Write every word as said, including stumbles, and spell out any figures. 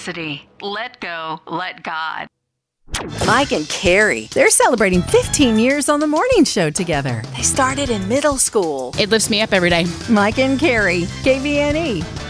Curiosity. Let go. Let God. Mike and Carrie, they're celebrating fifteen years on the morning show together. They started in middle school. It lifts me up every day. Mike and Carrie, K V N E.